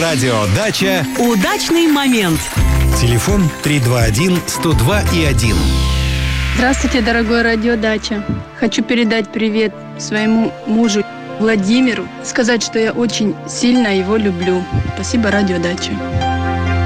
Радиодача. Удачный момент. Телефон 321-102-1. Здравствуйте, дорогой радиодача. Хочу передать привет своему мужу Владимиру. Сказать, что я очень сильно его люблю. Спасибо, радиодача.